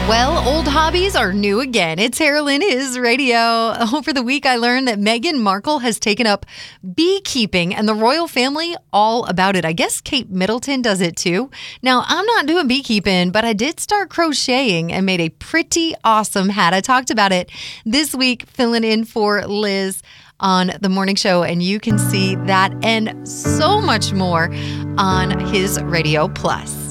Well, old hobbies are new again. It's Carolyn His Radio. Over the week, I learned that Meghan Markle has taken up beekeeping and the royal family all about it. I guess Kate Middleton does it too. Now, I'm not doing beekeeping, but I did start crocheting and made a pretty awesome hat. I talked about it this week, filling in for Liz on the morning show, and you can see that and so much more on His Radio Plus.